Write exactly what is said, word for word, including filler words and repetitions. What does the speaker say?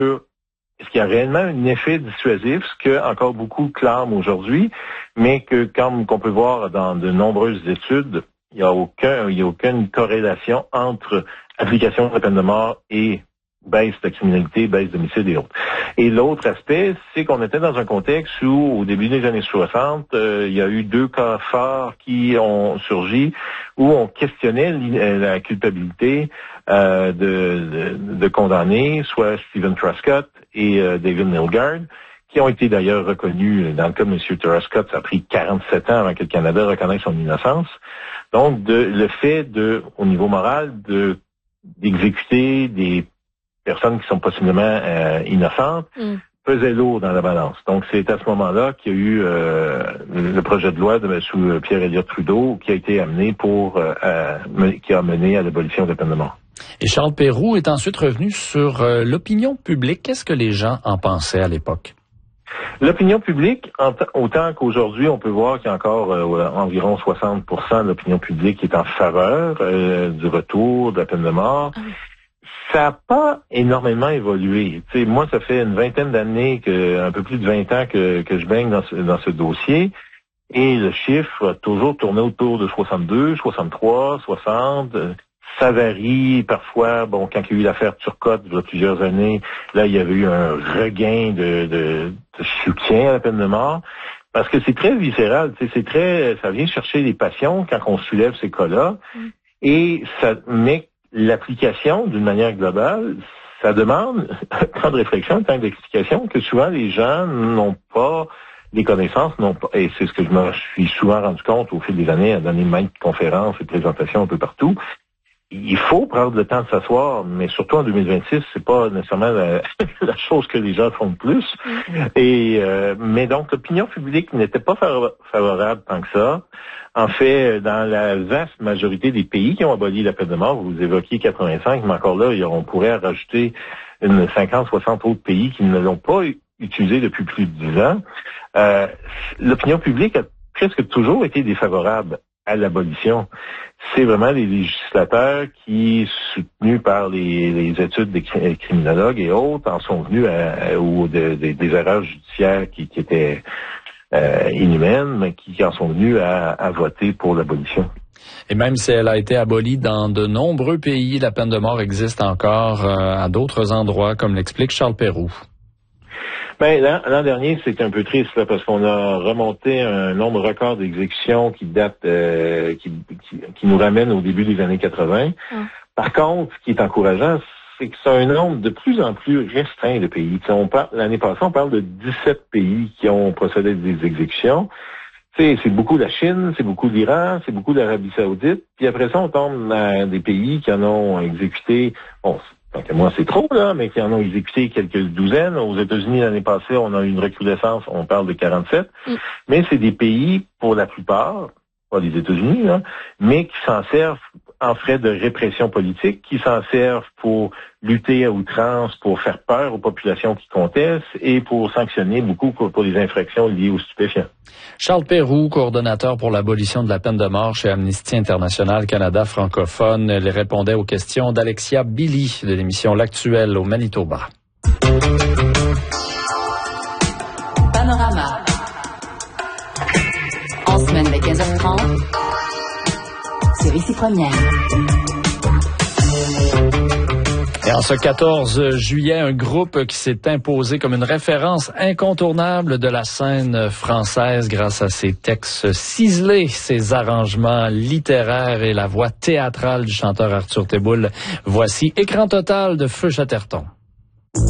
est-ce qu'il y a réellement un effet dissuasif, ce que encore beaucoup clament aujourd'hui, mais que comme qu'on peut voir dans de nombreuses études, il n'y a aucun, il y a aucune corrélation entre application de la peine de mort et baisse de criminalité, baisse d'homicide et autres. Et l'autre aspect, c'est qu'on était dans un contexte où, au début des années soixante, euh, il y a eu deux cas forts qui ont surgi, où on questionnait la culpabilité euh, de, de, de condamnés, soit Stephen Truscott et euh, David Milgaard, qui ont été d'ailleurs reconnus. Dans le cas de M. Truscott, ça a pris quarante-sept ans avant que le Canada reconnaisse son innocence. Donc, de, le fait de, au niveau moral, de d'exécuter des personnes qui sont possiblement euh, innocentes, mm. pesait lourd dans la balance. Donc, c'est à ce moment-là qu'il y a eu euh, le projet de loi de sous Pierre Elliott Trudeau qui a été amené pour euh, à, qui a mené à l'abolition de la peine de mort. Et Charles Peyroux est ensuite revenu sur euh, l'opinion publique. Qu'est-ce que les gens en pensaient à l'époque? L'opinion publique, autant qu'aujourd'hui, on peut voir qu'il y a encore euh, environ soixante pour cent de l'opinion publique qui est en faveur euh, du retour de la peine de mort. Mm. Ça n'a pas énormément évolué. Tu sais, moi, ça fait une vingtaine d'années, que, un peu plus de vingt ans que, que je baigne dans ce, dans ce dossier. Et le chiffre a toujours tourné autour de soixante-deux, soixante-trois, soixante. Ça varie parfois. Bon, quand il y a eu l'affaire Turcotte, il y a plusieurs années, là, il y avait eu un regain de, de, de soutien à la peine de mort. Parce que c'est très viscéral. Tu sais, c'est très, ça vient chercher les passions quand on soulève ces cas-là. Mm. Et ça met l'application, d'une manière globale, ça demande tant de réflexion, tant d'explication que souvent les gens n'ont pas les connaissances, n'ont pas, et c'est ce que je me suis souvent rendu compte au fil des années à donner maintes conférences et présentations un peu partout. Il faut prendre le temps de s'asseoir, mais surtout en deux mille vingt-six, c'est pas nécessairement la, la chose que les gens font le plus. Et euh, mais donc l'opinion publique n'était pas favorable tant que ça. En fait, dans la vaste majorité des pays qui ont aboli la peine de mort, vous évoquiez quatre-vingt-cinq, mais encore là, on pourrait rajouter une cinquante, soixante autres pays qui ne l'ont pas utilisé depuis plus de dix ans. Euh, l'opinion publique a presque toujours été défavorable à l'abolition. C'est vraiment les législateurs qui, soutenus par les, les études des criminologues et autres, en sont venus à, à, ou de, de, des erreurs judiciaires qui, qui étaient euh, inhumaines, mais qui en sont venus à, à voter pour l'abolition. Et même si elle a été abolie dans de nombreux pays, la peine de mort existe encore euh, à d'autres endroits, comme l'explique Charles Peyroux. Ben, l'an, l'an dernier, c'est un peu triste là, parce qu'on a remonté un nombre record d'exécutions qui date, euh, qui, qui, qui nous ramène au début des années quatre-vingt. Hum. Par contre, ce qui est encourageant, c'est que c'est un nombre de plus en plus restreint de pays. On parle, l'année passée, on parle de dix-sept pays qui ont procédé à des exécutions. C'est, c'est beaucoup la Chine, c'est beaucoup l'Iran, c'est beaucoup l'Arabie Saoudite. Puis après ça, on tombe dans des pays qui en ont exécuté. Bon, donc moi, c'est trop, là, mais qui en ont exécuté quelques douzaines. Aux États-Unis, l'année passée, on a eu une recrudescence, on parle de quarante-sept. Mm. Mais c'est des pays, pour la plupart, pas les États-Unis, là, mais qui s'en servent en frais de répression politique, qui s'en servent pour lutter à outrance, pour faire peur aux populations qui contestent et pour sanctionner beaucoup pour, pour les infractions liées aux stupéfiants. Charles Peyroux, coordonnateur pour l'abolition de la peine de mort chez Amnesty International Canada francophone, il répondait aux questions d'Alexia Billy de l'émission L'Actuel au Manitoba. Panorama. En semaine de quinze heures trente, sur Ici Première. Et en ce quatorze juillet, un groupe qui s'est imposé comme une référence incontournable de la scène française grâce à ses textes ciselés, ses arrangements littéraires et la voix théâtrale du chanteur Arthur Théboul. Voici Écran total de Feu Chatterton.